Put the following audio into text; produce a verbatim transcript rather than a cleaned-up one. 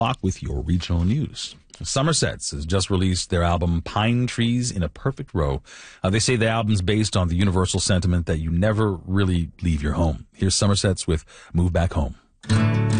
Walk with your regional news. Somersets has just released their album Pine Trees in a Perfect Row. Uh, they say the album's based on the universal sentiment that you never really leave your home. Here's Somersets with Move Back Home.